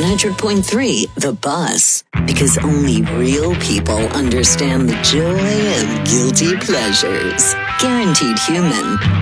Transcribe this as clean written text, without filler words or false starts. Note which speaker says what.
Speaker 1: 100.3 The Bus. Because only real people understand the joy of guilty pleasures. Guaranteed Human.